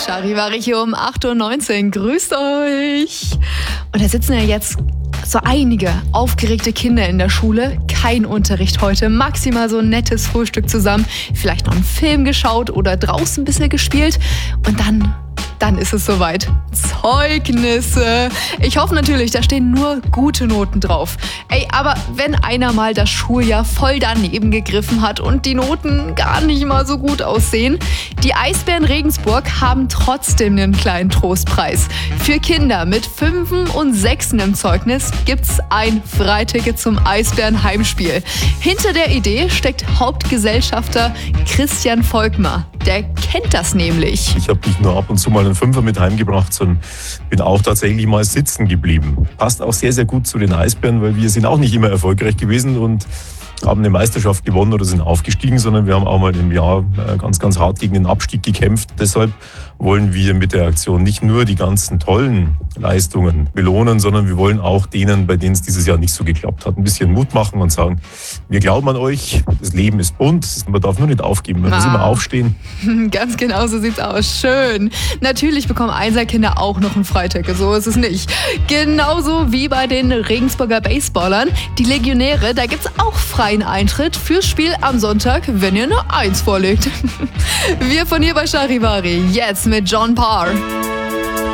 Charivari hier um 8.19 Uhr. Grüßt euch! Und da sitzen ja jetzt so einige aufgeregte Kinder in der Schule. Kein Unterricht heute, maximal so ein nettes Frühstück zusammen. Vielleicht noch einen Film geschaut oder draußen ein bisschen gespielt. Und dann ist es soweit. Zeugnisse. Ich hoffe natürlich, da stehen nur gute Noten drauf. Ey, aber wenn einer mal das Schuljahr voll daneben gegriffen hat und die Noten gar nicht mal so gut aussehen, die Eisbären Regensburg haben trotzdem einen kleinen Trostpreis. Für Kinder mit 5 und 6 im Zeugnis gibt's ein Freiticket zum Eisbären-Heimspiel. Hinter der Idee steckt Hauptgesellschafter Christian Volkmar. Der kennt das nämlich. Ich habe nicht nur ab und zu mal einen Fünfer mit heimgebracht, sondern bin auch tatsächlich mal sitzen geblieben. Passt auch sehr, sehr gut zu den Eisbären, weil wir sind auch nicht immer erfolgreich gewesen und haben eine Meisterschaft gewonnen oder sind aufgestiegen, sondern wir haben auch mal im Jahr ganz, ganz hart gegen den Abstieg gekämpft. Deshalb wollen wir mit der Aktion nicht nur die ganzen tollen Leistungen belohnen, sondern wir wollen auch denen, bei denen es dieses Jahr nicht so geklappt hat, ein bisschen Mut machen und sagen, wir glauben an euch, das Leben ist bunt, man darf nur nicht aufgeben, man muss immer aufstehen. Ganz genau so sieht's aus. Schön. Natürlich bekommen Einserkinder auch noch ein Freiticket, so ist es nicht. Genauso wie bei den Regensburger Baseballern. Die Legionäre, da gibt's auch freien Eintritt fürs Spiel am Sonntag, wenn ihr eine 1 vorlegt. Wir von hier bei Charivari, jetzt mit John Parr.